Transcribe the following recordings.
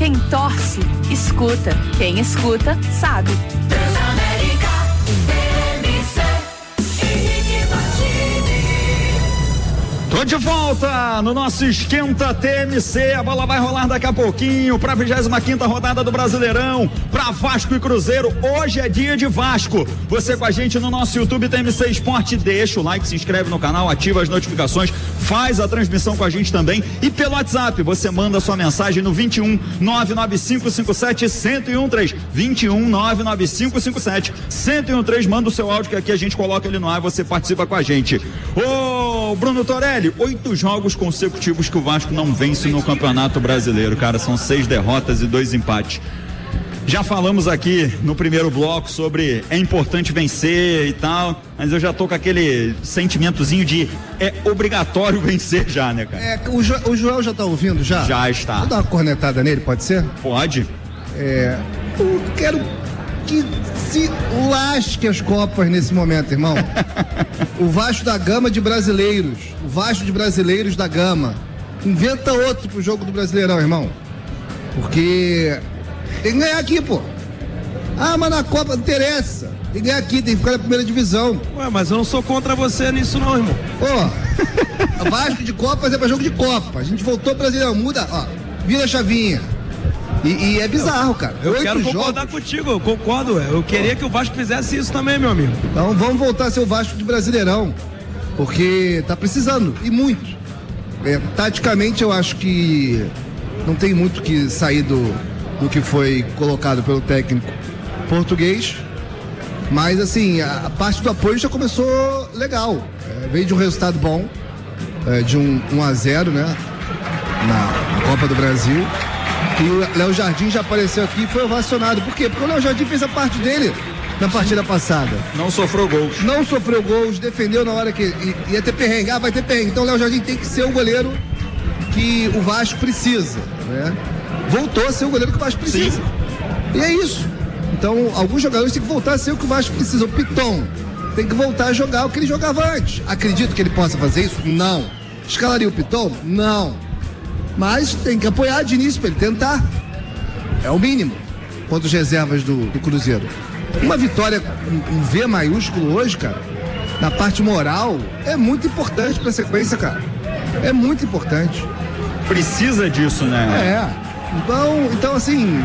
Quem torce, escuta. Quem escuta, sabe. Transamérica, TMC, Henrique Martini. Tô de volta no nosso Esquenta TMC. A bola vai rolar daqui a pouquinho pra 25ª rodada do Brasileirão, pra Vasco e Cruzeiro. Hoje é dia de Vasco. Você com a gente no nosso YouTube TMC Esporte, deixa o like, se inscreve no canal, ativa as notificações, faz a transmissão com a gente também. E pelo WhatsApp, você manda sua mensagem no 21 99557 1013. 21 99557 1013. Manda o seu áudio que aqui a gente coloca ele no ar e você participa com a gente. Ô Bruno Torelli, 8 jogos consecutivos que o Vasco não vence no Campeonato Brasileiro, cara, são 6 derrotas e 2 empates. Já falamos aqui no primeiro bloco sobre é importante vencer e tal, mas eu já tô com aquele sentimentozinho de é obrigatório vencer já, né, cara? O Joel já tá ouvindo já? Já está. Vou dar uma cornetada nele, pode ser? Pode. Eu quero que se lasque as copas nesse momento, irmão. O Vasco da Gama de brasileiros, o Vasco de brasileiros da Gama, inventa outro pro jogo do Brasileirão, irmão, porque tem que ganhar aqui, pô. Mas na Copa não interessa, tem que ganhar aqui, tem que ficar na primeira divisão. Ué, mas eu não sou contra você nisso não, irmão. Vasco de Copas é pra jogo de Copa, a gente voltou pro Brasileirão, muda, vira a chavinha. E é bizarro, cara. Eu quero concordar contigo, eu concordo. Eu queria que o Vasco fizesse isso também, meu amigo. Então vamos voltar a ser o Vasco de Brasileirão, porque tá precisando, e muito. Taticamente eu acho que não tem muito que sair do que foi colocado pelo técnico português, mas assim, a parte do apoio já começou legal. Veio de um resultado bom, de 1-0, né, na Copa do Brasil. E o Léo Jardim já apareceu aqui e foi ovacionado. Por quê? Porque o Léo Jardim fez a parte dele na partida passada. Não sofreu gols. Defendeu na hora que ia ter perrengue. Vai ter perrengue. Então o Léo Jardim tem que ser o goleiro que o Vasco precisa, né? Voltou a ser o goleiro que o Vasco precisa. Sim. E é isso. Então alguns jogadores têm que voltar a ser o que o Vasco precisa. O Piton tem que voltar a jogar o que ele jogava antes. Acredito que ele possa fazer isso? Não. Escalaria o Piton? Não. Mas tem que apoiar de início para ele tentar. É o mínimo contra os reservas do Cruzeiro. Uma vitória com V maiúsculo hoje, cara, na parte moral, é muito importante para a sequência, cara. É muito importante. Precisa disso, né? Então assim,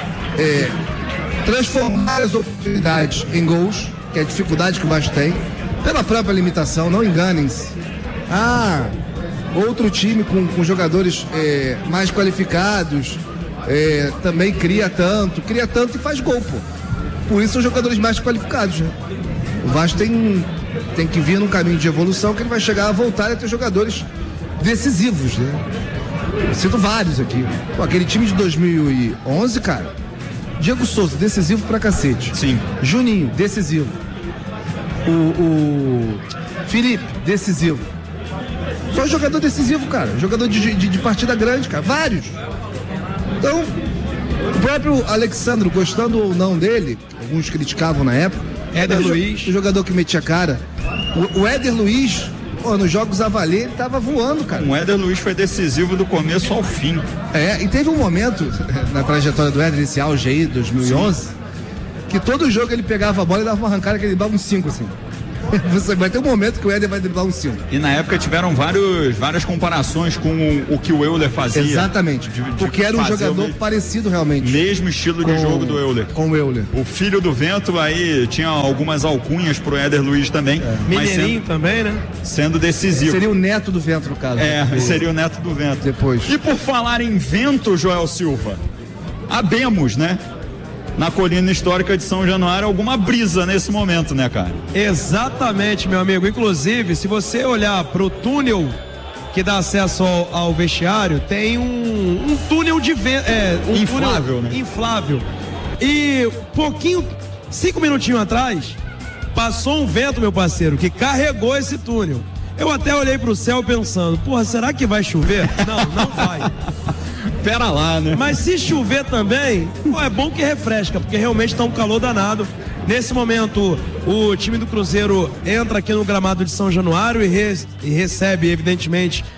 transformar as oportunidades em gols, que é a dificuldade que o Vasco tem, pela própria limitação, não enganem-se. Outro time com jogadores mais qualificados também cria tanto e faz gol, pô. Por isso são jogadores mais qualificados, né? O Vasco tem que vir num caminho de evolução que ele vai chegar a voltar a ter jogadores decisivos, né? Eu cito vários aqui. Pô, aquele time de 2011, cara, Diego Souza, decisivo pra cacete. Sim. Juninho, decisivo. O Felipe, decisivo. Só jogador decisivo, cara. Jogador de partida grande, cara. Vários. Então, o próprio Alexandro, gostando ou não dele, alguns criticavam na época. Éder Luiz. O jogador que metia cara. O Éder Luiz, nos jogos a valer, ele tava voando, cara. O Éder Luiz foi decisivo do começo ao fim. E teve um momento na trajetória do Éder, nesse auge aí, 2011, sim, que todo jogo ele pegava a bola e dava uma arrancada que ele dava uns 5, assim. Vai ter um momento que o Éder vai driblar um 5. E na época tiveram várias comparações com o que o Euler fazia. Exatamente. Porque era um jogador parecido realmente. Mesmo estilo de jogo do Euler. Com o Euler. O filho do vento, aí tinha algumas alcunhas pro Éder Luiz também. Mineirinho também, né? Sendo decisivo. Seria o neto do vento, no caso. Seria o neto do vento. Depois. E por falar em vento, Joel Silva, abemos, né? Na colina histórica de São Januário, alguma brisa nesse momento, né, cara? Exatamente, meu amigo. Inclusive, se você olhar pro túnel que dá acesso ao vestiário, tem um túnel de vento. Inflável, túnel né? Inflável. E 5 minutinhos atrás, passou um vento, meu parceiro, que carregou esse túnel. Eu até olhei pro céu pensando, será que vai chover? Não vai. Pera lá, né? Mas se chover também, é bom que refresca, porque realmente tá um calor danado. Nesse momento, o time do Cruzeiro entra aqui no gramado de São Januário e recebe, evidentemente,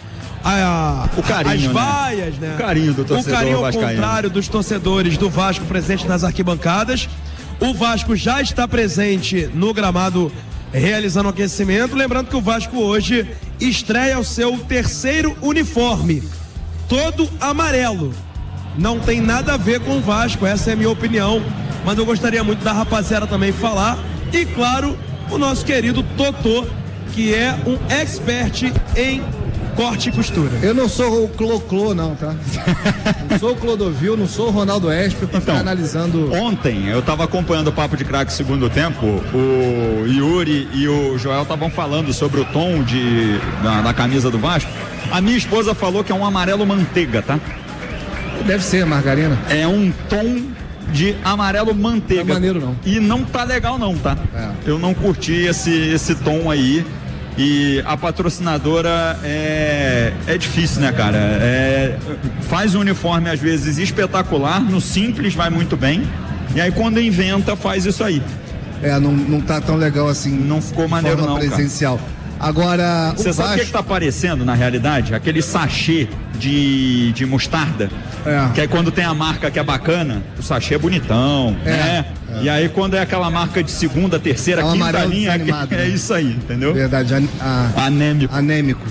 O carinho, as vaias, né? O carinho do torcedor O carinho ao vascaíno. contrário dos torcedores do Vasco presentes nas arquibancadas. O Vasco já está presente no gramado realizando o aquecimento. Lembrando que o Vasco hoje estreia o seu 3º uniforme, todo amarelo. Não tem nada a ver com o Vasco, essa é a minha opinião, mas eu gostaria muito da rapaziada também falar. E claro, o nosso querido Totô, que é um expert em corte e costura. Eu não sou o Clô, não, tá? Não sou o Clodovil, não sou o Ronaldo Esper pra ficar analisando. Ontem eu tava acompanhando o Papo de Craque segundo tempo, o Yuri e o Joel estavam falando sobre o tom da camisa do Vasco. A minha esposa falou que é um amarelo manteiga, tá? Deve ser, margarina. É um tom de amarelo manteiga. Não é maneiro, não. E não tá legal não, tá? É. Eu não curti esse tom aí. E a patrocinadora é difícil, né, cara? Faz um uniforme às vezes espetacular, no simples vai muito bem, e aí quando inventa faz isso aí. Não tá tão legal assim. Não ficou maneiro não, presencial. Cara. Agora, você sabe o que tá parecendo na realidade? Aquele sachê de mostarda. Que aí quando tem a marca que é bacana, o sachê é bonitão, né? E aí quando é aquela marca de segunda, terceira, quinta linha, é isso aí, entendeu? Verdade, anêmico. Anêmico.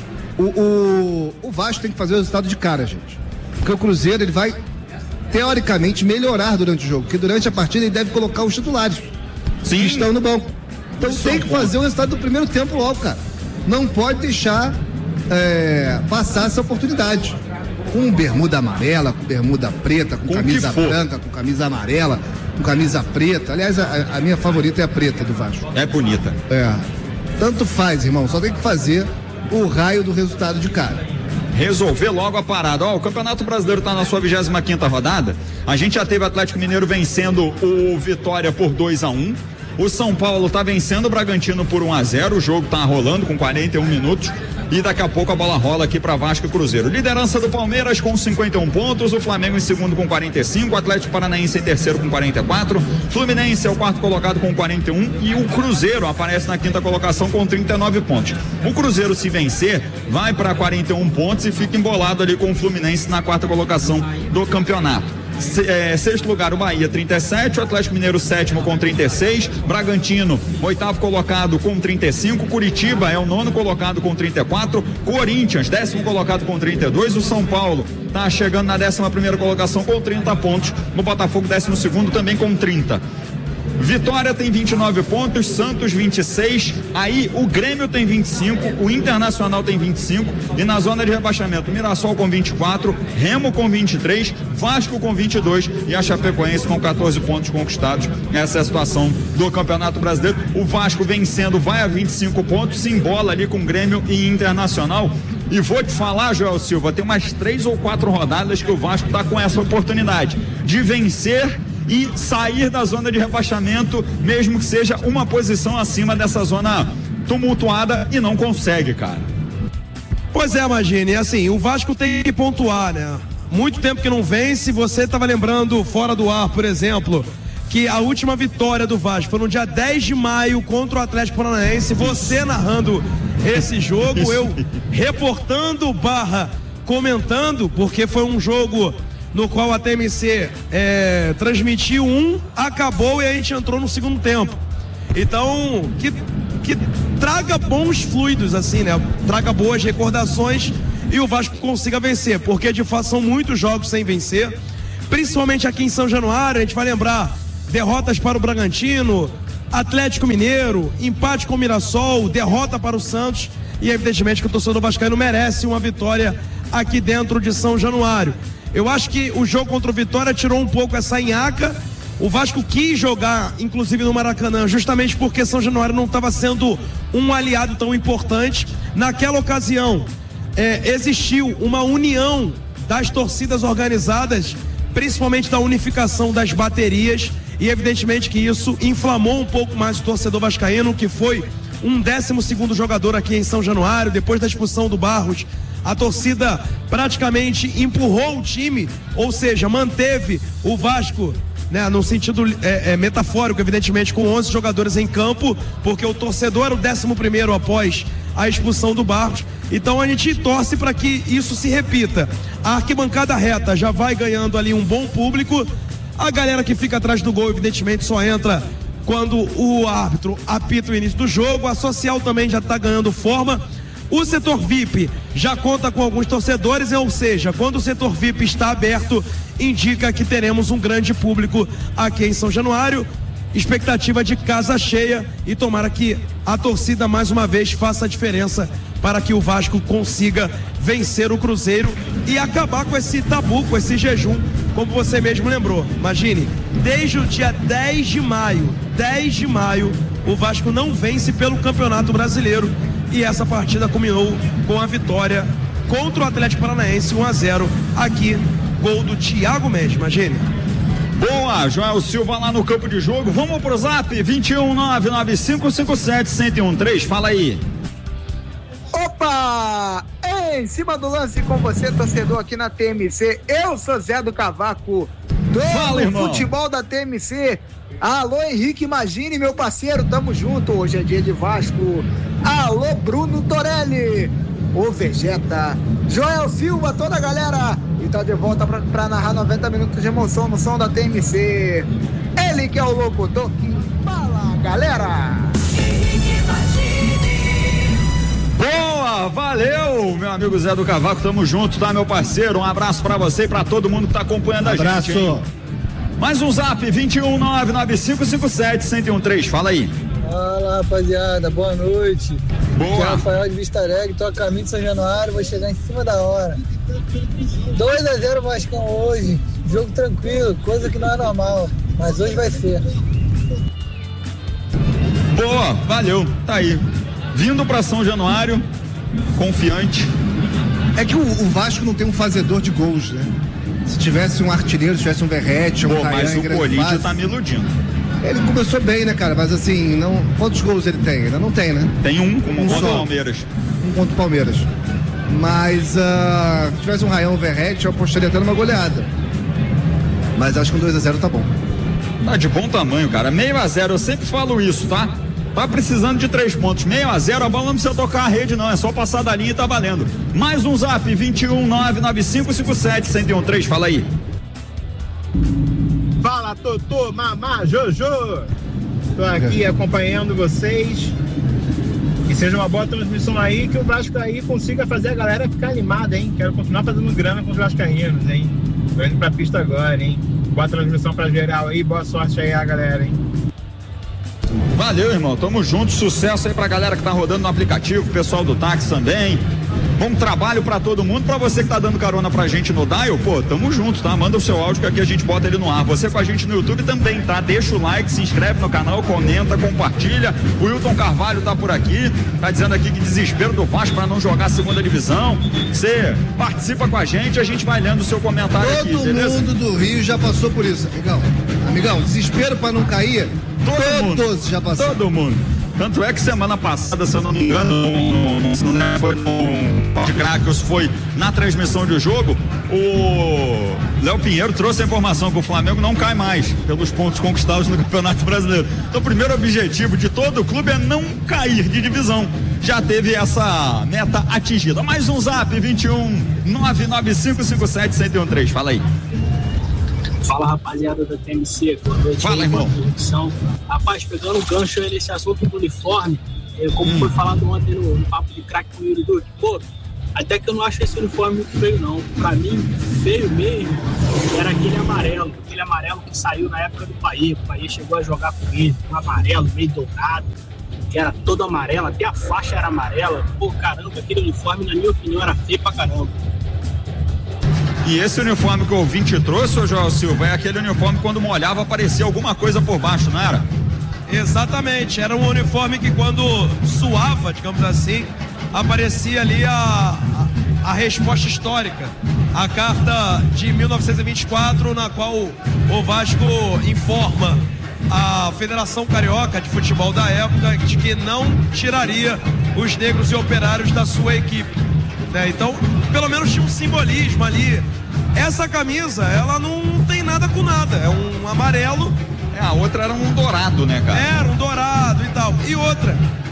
O Vasco tem que fazer o resultado de cara, gente. Porque o Cruzeiro, ele vai, teoricamente, melhorar durante o jogo. Porque durante a partida ele deve colocar os titulares. Sim. Que estão no banco. Então Isso tem que fazer o resultado do primeiro tempo logo, cara. Não pode deixar passar essa oportunidade. Com bermuda amarela, com bermuda preta, com camisa branca, com camisa amarela, com camisa preta. Aliás, a minha favorita é a preta do Vasco. É bonita. Tanto faz, irmão. Só tem que fazer o raio do resultado de cara. Resolver logo a parada. O Campeonato Brasileiro está na sua 25ª rodada. A gente já teve o Atlético Mineiro vencendo o Vitória por 2-1. O São Paulo tá vencendo o Bragantino por 1-0. O jogo tá rolando com 41 minutos. E daqui a pouco a bola rola aqui para Vasco e Cruzeiro. Liderança do Palmeiras com 51 pontos. O Flamengo em segundo com 45. O Atlético Paranaense em terceiro com 44. Fluminense é o quarto colocado com 41. E o Cruzeiro aparece na quinta colocação com 39 pontos. O Cruzeiro, se vencer, vai para 41 pontos e fica embolado ali com o Fluminense na quarta colocação do campeonato. Sexto lugar o Bahia 37, o Atlético Mineiro sétimo com 36, Bragantino oitavo colocado com 35, Curitiba é o nono colocado com 34, Corinthians décimo colocado com 32, o São Paulo tá chegando na 11ª colocação com 30 pontos, o Botafogo 12º também com 30. Vitória tem 29 pontos, Santos 26, aí o Grêmio tem 25, o Internacional tem 25 e na zona de rebaixamento Mirassol com 24, Remo com 23, Vasco com 22 e a Chapecoense com 14 pontos conquistados. Essa é a situação do Campeonato Brasileiro. O Vasco vencendo vai a 25 pontos, se embola ali com Grêmio e Internacional. E vou te falar, Joel Silva, tem umas 3 ou 4 rodadas que o Vasco tá com essa oportunidade de vencer e sair da zona de rebaixamento, mesmo que seja uma posição acima dessa zona tumultuada, e não consegue, cara. Pois é, Magine, assim, o Vasco tem que pontuar, né? Muito tempo que não vence. Você estava lembrando fora do ar, por exemplo, que a última vitória do Vasco foi no dia 10 de maio contra o Atlético Paranaense. Você narrando esse jogo, eu reportando / comentando, porque foi um jogo no qual a TMC transmitiu acabou e a gente entrou no segundo tempo. Então, que traga bons fluidos, assim, né? Traga boas recordações e o Vasco consiga vencer, porque de fato são muitos jogos sem vencer, principalmente aqui em São Januário. A gente vai lembrar derrotas para o Bragantino, Atlético Mineiro, empate com o Mirassol, derrota para o Santos, e evidentemente que o torcedor vascaíno merece uma vitória aqui dentro de São Januário. Eu acho que o jogo contra o Vitória tirou um pouco essa nhaca. O Vasco quis jogar, inclusive no Maracanã, justamente porque São Januário não estava sendo um aliado tão importante. Naquela ocasião, existiu uma união das torcidas organizadas, principalmente da unificação das baterias, e evidentemente que isso inflamou um pouco mais o torcedor vascaíno, que foi um 12º jogador aqui em São Januário. Depois da expulsão do Barros, a torcida praticamente empurrou o time, ou seja, manteve o Vasco, né, no sentido metafórico, evidentemente, com 11 jogadores em campo, porque o torcedor era o 11º após a expulsão do Barros. Então a gente torce para que isso se repita. A arquibancada reta já vai ganhando ali um bom público. A galera que fica atrás do gol, evidentemente, só entra quando o árbitro apita o início do jogo. A social também já está ganhando forma. O setor VIP já conta com alguns torcedores, ou seja, quando o setor VIP está aberto, indica que teremos um grande público aqui em São Januário. Expectativa de casa cheia e tomara que a torcida mais uma vez faça a diferença para que o Vasco consiga vencer o Cruzeiro e acabar com esse tabu, com esse jejum, como você mesmo lembrou. Imagine, desde o dia 10 de maio, o Vasco não vence pelo Campeonato Brasileiro e essa partida culminou com a vitória contra o Atlético Paranaense 1-0 aqui, gol do Thiago Mendes, imagine. Boa, Joel Silva lá no campo de jogo. Vamos pro zap, 21995571013, fala aí. Opa! Em cima do lance com você, torcedor aqui na TMC. Eu sou Zé do Cavaco, do futebol da TMC. Alô, Henrique Imagine, meu parceiro, tamo junto. Hoje é dia de Vasco. Alô, Bruno Torelli, o Vegeta, Joel Silva, toda a galera. E tá de volta pra narrar 90 minutos de emoção no som da TMC. Ele que é o locutor que fala, galera. Boa, valeu, meu amigo Zé do Cavaco, tamo junto, tá, meu parceiro? Um abraço pra você e pra todo mundo que tá acompanhando a gente. Hein? Mais um zap, 21995571013, fala aí. Fala, rapaziada, boa noite. Boa. Aqui é o Rafael de Vista Alegre, tô a caminho de São Januário, vou chegar em cima da hora. 2-0 Vascão hoje, jogo tranquilo, coisa que não é normal, mas hoje vai ser. Boa, valeu, tá aí. Vindo pra São Januário, confiante. É que o Vasco não tem um fazedor de gols, né? Se tivesse um artilheiro, se tivesse um Verratti, um Ryan, mas o Corinthians tá me iludindo. Ele começou bem, né, cara? Mas assim, não. Quantos gols ele tem? Ainda não tem, né? Tem um contra o Palmeiras. Um contra o Palmeiras. Mas se tivesse um Ryan, um Verratti, eu apostaria até numa goleada. Mas acho que um 2-0 tá bom. Tá de bom tamanho, cara. 6-0, eu sempre falo isso, tá? Tá precisando de 3 pontos. 6-0, a bola não precisa tocar a rede, não. É só passar da linha e tá valendo. Mais um zap, 21995571013. Fala aí. Fala, Totô, Mamá, Jojo. Tô aqui acompanhando vocês. Que seja uma boa transmissão aí, que o Vasco aí consiga fazer a galera ficar animada, hein? Quero continuar fazendo grana com os vascaínos, hein? Tô indo pra pista agora, hein? Boa transmissão pra geral aí, boa sorte aí a galera, hein? Valeu, irmão, tamo junto, sucesso aí pra galera que tá rodando no aplicativo, pessoal do táxi também. Bom trabalho pra todo mundo, pra você que tá dando carona pra gente no Dial, pô, tamo junto, tá? Manda o seu áudio que aqui a gente bota ele no ar. Você com a gente no YouTube também, tá? Deixa o like, se inscreve no canal, comenta, compartilha. O Wilton Carvalho tá por aqui, tá dizendo aqui que desespero do Vasco pra não jogar a segunda divisão. Você participa com a gente vai lendo o seu comentário aqui, beleza? Todo mundo do Rio já passou por isso, amigão, desespero pra não cair, todos já passaram. Todo mundo. Tanto é que semana passada, se eu não me engano, não foi no de Crackers, foi na transmissão de jogo, o Léo Pinheiro trouxe a informação que o Flamengo não cai mais pelos pontos conquistados no Campeonato Brasileiro. Então o primeiro objetivo de todo o clube é não cair de divisão. Já teve essa meta atingida. Mais um zap, 21995571013. Fala aí. Fala, rapaziada da TMC, boa noite. Fala, irmão. Rapaz, pegando o gancho aí nesse assunto do uniforme, como foi falado ontem no papo de craque com o Yuri, pô, até que eu não acho esse uniforme muito feio, não. Pra mim, feio mesmo era aquele amarelo que saiu na época do Bahia. O Bahia chegou a jogar com ele, um amarelo meio dourado, que era todo amarelo, até a faixa era amarela. Pô, caramba, aquele uniforme, na minha opinião, era feio pra caramba. E esse uniforme que o ouvinte trouxe, ô Joel Silva, é aquele uniforme quando molhava aparecia alguma coisa por baixo, não era? Exatamente, era um uniforme que quando suava, digamos assim, aparecia ali a resposta histórica, a carta de 1924, na qual o Vasco informa a Federação Carioca de Futebol da época de que não tiraria os negros e operários da sua equipe. Então, pelo menos tinha um simbolismo ali. Essa camisa, ela não tem nada com nada, é um amarelo. A outra era um dourado, né, cara? Era um dourado e tal. E outra,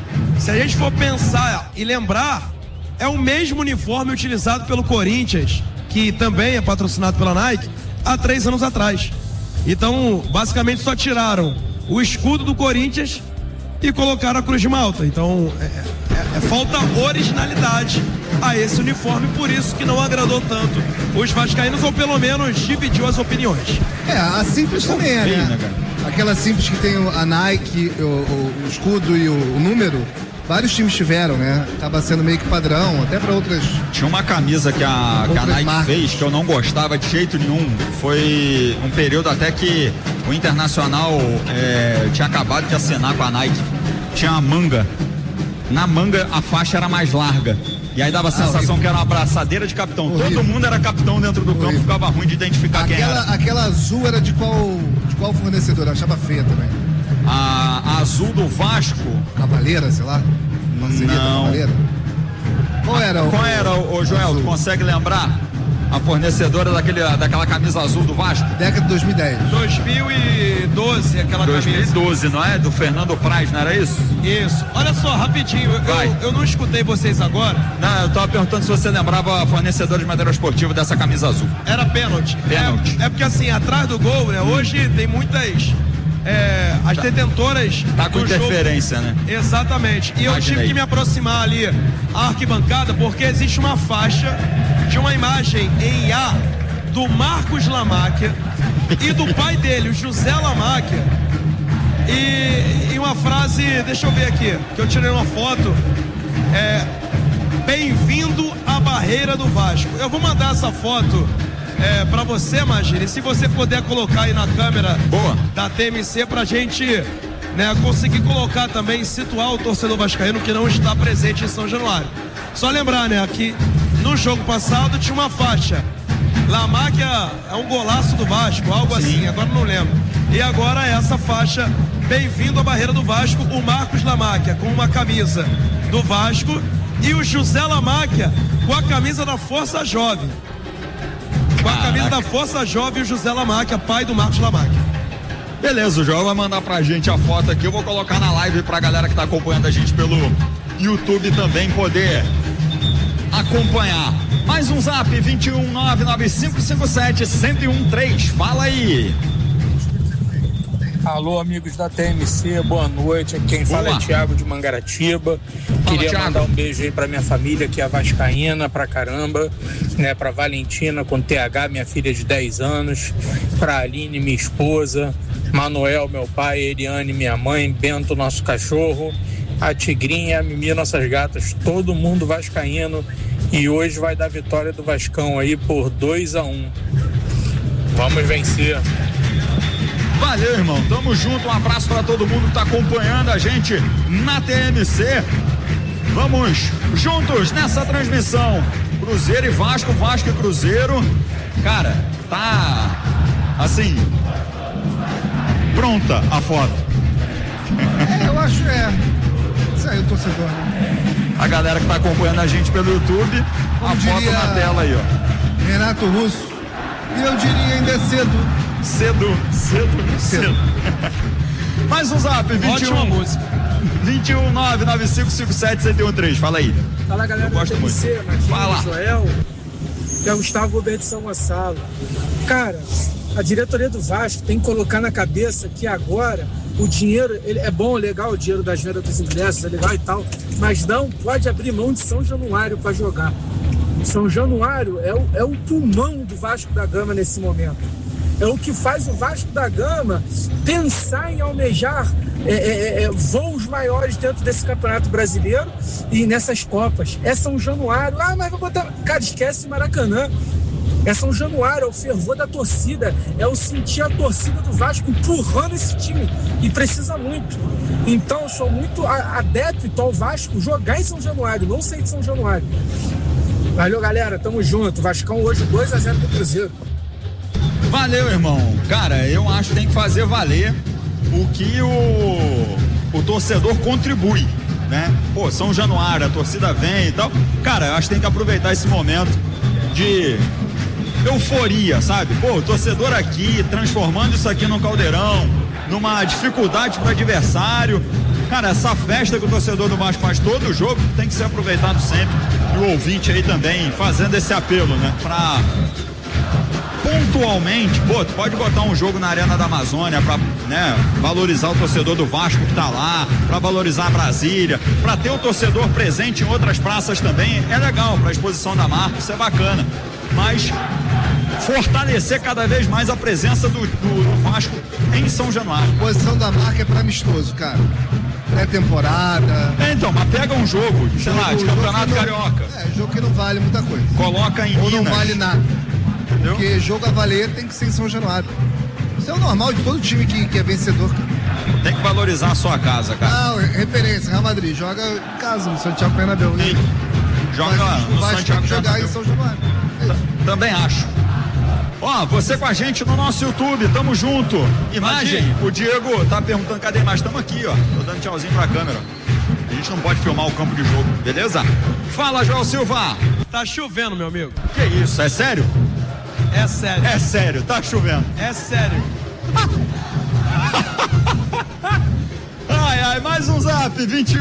se a gente for pensar e lembrar, é o mesmo uniforme utilizado pelo Corinthians, que também é patrocinado pela Nike, há 3 anos atrás. Então, basicamente só tiraram o escudo do Corinthians e colocaram a Cruz de Malta. Então, falta originalidade a esse uniforme, por isso que não agradou tanto os vascaínos, ou pelo menos dividiu as opiniões. A simples também é, né? Aquela simples que tem a Nike, o escudo e o número, vários times tiveram, né? Acaba sendo meio que padrão, até para outras. Tinha uma camisa que a Nike marcas fez que eu não gostava de jeito nenhum. Foi um período até que o Internacional tinha acabado de assinar com a Nike. Tinha a manga. Na manga a faixa era mais larga. E aí dava a sensação que era uma abraçadeira de capitão. Horrível. Todo mundo era capitão dentro do campo, ficava ruim de identificar quem era. Aquela azul era de qual fornecedor? Eu achava feia também. A azul do Vasco. Cavaleira, sei lá. Não. Cavaleira. Qual era o Joel? Azul. Tu consegue lembrar? A fornecedora daquela camisa azul do Vasco? Década de 2010. 2012, aquela 2012, camisa. Não é? Do Fernando Praz, não era isso? Isso. Olha só, rapidinho, eu não escutei vocês agora. Não, eu tava perguntando se você lembrava a fornecedora de material esportivo dessa camisa azul. Era pênalti. É porque assim, atrás do gol, né? Hoje tem muitas... as detentoras tá com interferência, jogo. Né? Exatamente. E eu tive que me aproximar ali à arquibancada, porque existe uma faixa de uma imagem em IA do Marcos Lamáquia e do pai dele, o José Lamáquia, e uma frase, deixa eu ver aqui, que eu tirei uma foto, bem-vindo à barreira do Vasco. Eu vou mandar essa foto pra você, Magine, se você puder colocar aí na câmera da TMC pra gente, né, conseguir colocar também, situar o torcedor vascaíno que não está presente em São Januário. Só lembrar, né, que no jogo passado tinha uma faixa, Lamáquia é um golaço do Vasco, algo assim, agora não lembro. E agora essa faixa, bem-vindo à barreira do Vasco, o Marcos Lamáquia com uma camisa do Vasco e o José Lamáquia com a camisa da Força Jovem. Com a camisa da Força Jovem, o José Lamáquia, pai do Marcos Lamáquia. Beleza, o João vai mandar pra gente a foto aqui. Eu vou colocar na live pra galera que tá acompanhando a gente pelo YouTube também poder acompanhar. Mais um zap, 21995571013. Fala aí. Alô, amigos da TMC, boa noite. Quem fala é Thiago de Mangaratiba. Queria mandar um beijo aí pra minha família, que é vascaína pra caramba, né? Pra Valentina com TH, minha filha de 10 anos, pra Aline, minha esposa, Manuel, meu pai, Eliane, minha mãe, Bento, nosso cachorro, a Tigrinha, a Mimi, nossas gatas, todo mundo vascaíno. E hoje vai dar vitória do Vascão aí por 2-1. Vamos vencer. Valeu, irmão, tamo junto, um abraço pra todo mundo que tá acompanhando a gente na TMC. Vamos juntos nessa transmissão, Cruzeiro e Vasco, Vasco e Cruzeiro. Cara, tá assim, pronta a foto. Eu acho, isso aí, o torcedor. A galera que tá acompanhando a gente pelo YouTube, a foto na tela aí, ó. Renato Russo, e eu diria ainda cedo. Cedo. Mais um zap, 21. Ótima música. 21995571013. Fala aí. Fala, galera da TMC, Fala. Joel, que é o Gustavo Goberto de São Gonçalo. Cara, a diretoria do Vasco tem que colocar na cabeça que agora o dinheiro, ele é bom, legal, o dinheiro das vendas dos ingressos, é legal e tal, mas não pode abrir mão de São Januário para jogar. São Januário é o pulmão do Vasco da Gama nesse momento. É o que faz o Vasco da Gama pensar em almejar voos maiores dentro desse Campeonato Brasileiro e nessas Copas. É São Januário. Mas vou botar... Cara, esquece Maracanã. É São Januário, é o fervor da torcida, é o sentir a torcida do Vasco empurrando esse time, e precisa muito. Então eu sou muito adepto ao Vasco jogar em São Januário, não sair de São Januário. Valeu, galera, tamo junto. Vascão hoje 2-0 pro Cruzeiro. Valeu, irmão. Cara, eu acho que tem que fazer valer o que o torcedor contribui, né? Pô, São Januário, a torcida vem e tal. Cara, eu acho que tem que aproveitar esse momento de euforia, sabe? Pô, o torcedor aqui, transformando isso aqui no Caldeirão, numa dificuldade para o adversário. Cara, essa festa que o torcedor do Vasco faz todo o jogo tem que ser aproveitado sempre. E o ouvinte aí também fazendo esse apelo, né? Pra pontualmente, pô, tu pode botar um jogo na Arena da Amazônia pra, né, valorizar o torcedor do Vasco que tá lá, pra valorizar a Brasília, pra ter o torcedor presente em outras praças também, é legal, pra exposição da marca, isso é bacana. Mas fortalecer cada vez mais a presença do Vasco em São Januário. A posição da marca é para amistoso, cara. Pré-temporada. Então, mas pega um jogo, sei lá, de Campeonato Carioca. Jogo que não vale muita coisa. Coloca em Ou Minas. não vale nada. Entendeu? Porque jogo a valer tem que ser em São Januário. Isso é o normal de todo time que é vencedor. Tem que valorizar a sua casa, cara. Ah, referência, Real Madrid, joga em casa, no Santiago Bernabéu. Joga no Santiago jogar em São Januário. Também acho. Ó, você com a gente no nosso YouTube, tamo junto. Imagem, o Diego tá perguntando cadê a imagem, tamo aqui, ó. Tô dando tchauzinho pra câmera. A gente não pode filmar o campo de jogo, beleza? Fala, Joel Silva. Tá chovendo, meu amigo. Que isso, é sério? É sério. É sério, tá chovendo. É sério. Ai, mais um zap,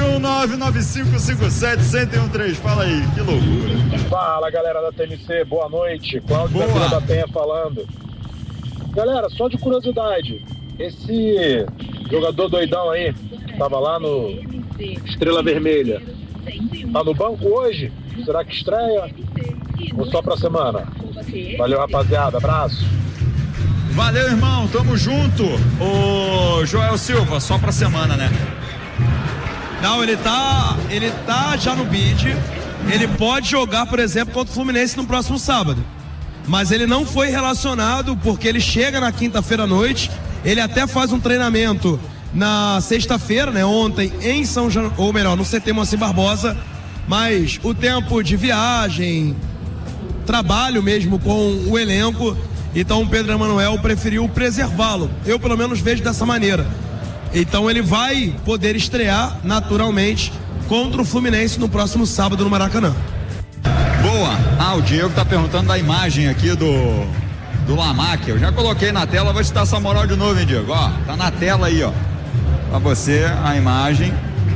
21995571013. Fala aí, que loucura. Fala, galera da TMC, boa noite. Cláudio da Vila da Penha falando. Galera, só de curiosidade, esse jogador doidão aí, tava lá no Estrela Vermelha, tá no banco hoje? Será que estreia? Ou só pra semana? Valeu, rapaziada, abraço. Valeu, irmão, tamo junto. Ô Joel Silva, só pra semana, né? Não, ele tá já no bid. Ele pode jogar, por exemplo, contra o Fluminense no próximo sábado. Mas ele não foi relacionado porque ele chega na quinta-feira à noite. Ele até faz um treinamento na sexta-feira, né? Ontem em São Januário, ou melhor, no CT Moacir Barbosa. Mas o tempo de viagem, trabalho mesmo com o elenco. Então o Pedro Emanuel preferiu preservá-lo. Eu pelo menos vejo dessa maneira. Então ele vai poder estrear naturalmente contra o Fluminense no próximo sábado no Maracanã. Boa. O Diego tá perguntando da imagem aqui do Lamáquia. Eu já coloquei na tela, vou te dar essa moral de novo, hein, Diego? Ó, tá na tela aí, ó. Pra você, a imagem.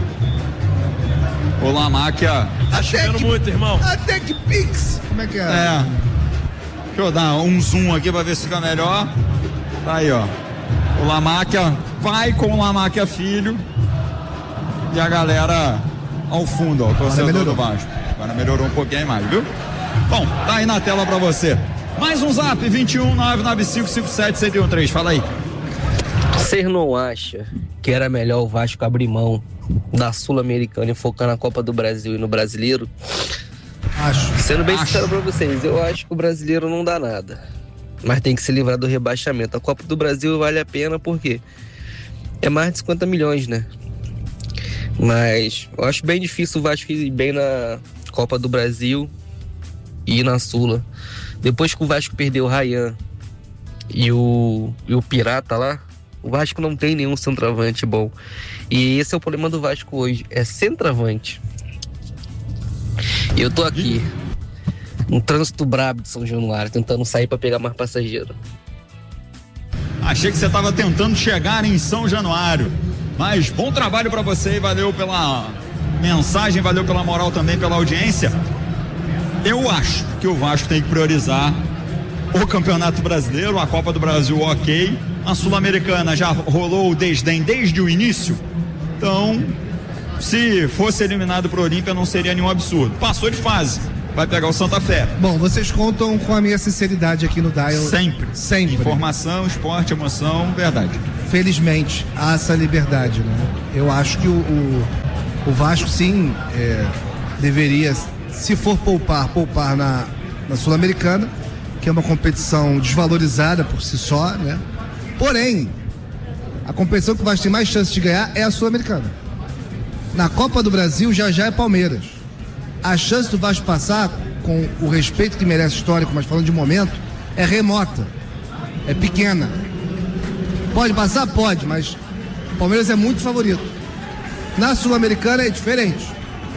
O Lamáquia. Tá chovendo muito, irmão. Até que Pix. Como é que é? Deixa eu dar um zoom aqui pra ver se fica melhor. Tá aí, ó. O Lamáquia vai com o Lamáquia filho. E a galera ao fundo, ó. O torcedor do Vasco. Agora melhorou um pouquinho a imagem, viu? Bom, tá aí na tela pra você. Mais um zap, 21995571013. Fala aí. Vocês não acham que era melhor o Vasco abrir mão da Sul-Americana e focar na Copa do Brasil e no Brasileiro? Acho. Sendo bem sincero pra vocês, eu acho que o brasileiro não dá nada. Mas tem que se livrar do rebaixamento. A Copa do Brasil vale a pena porque é mais de 50 milhões, né? Mas eu acho bem difícil o Vasco ir bem na Copa do Brasil e na Sula. Depois que o Vasco perdeu o Ryan e o Pirata lá, o Vasco não tem nenhum centroavante bom. E esse é o problema do Vasco hoje, é centroavante. Eu tô aqui, um trânsito brabo de São Januário, tentando sair pra pegar mais passageiro. Achei que você tava tentando chegar em São Januário. Mas bom trabalho pra você e valeu pela mensagem, valeu pela moral também, pela audiência. Eu acho que o Vasco tem que priorizar o Campeonato Brasileiro, a Copa do Brasil, ok. A Sul-Americana já rolou o desdém desde o início. Então, se fosse eliminado pro Olímpia, não seria nenhum absurdo. Passou de fase, vai pegar o Santa Fé. Bom, vocês contam com a minha sinceridade aqui no Dial. Sempre. Informação, esporte, emoção, verdade. Felizmente, há essa liberdade, né? Eu acho que o Vasco, sim, deveria, se for poupar na Sul-Americana, que é uma competição desvalorizada por si só, né? Porém, a competição que o Vasco tem mais chance de ganhar é a Sul-Americana. Na Copa do Brasil já é Palmeiras. A chance do Vasco passar, com o respeito que merece histórico, mas falando de momento, é remota, é pequena. Pode passar? Pode, mas o Palmeiras é muito favorito. Na Sul-Americana é diferente.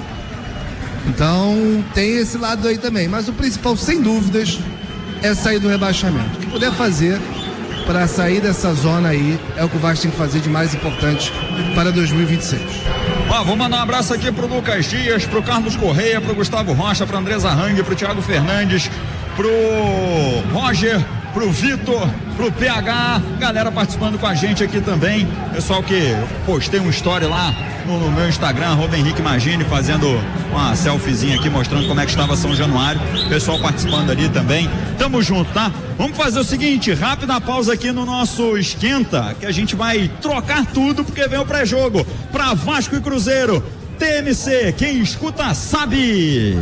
Então tem esse lado aí também. Mas o principal, sem dúvidas, é sair do rebaixamento. O que puder fazer para sair dessa zona aí. É o que o Vasco tem que fazer de mais importante para 2026. Vou mandar um abraço aqui pro Lucas Dias, pro Carlos Correia, pro Gustavo Rocha, pro André Zarrangue, pro Thiago Fernandes, pro Roger, pro Vitor, pro PH, galera participando com a gente aqui também. Pessoal que postei uma história lá no meu Instagram, Henrique Magini, fazendo uma selfiezinha aqui mostrando como é que estava São Januário. Pessoal participando ali também. Tamo junto, tá? Vamos fazer o seguinte, rápida pausa aqui no nosso Esquenta, que a gente vai trocar tudo porque vem o pré-jogo pra Vasco e Cruzeiro. TMC, quem escuta sabe.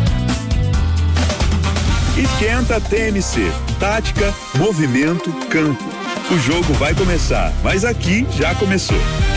Esquenta TMC, tática, movimento, campo. O jogo vai começar, mas aqui já começou.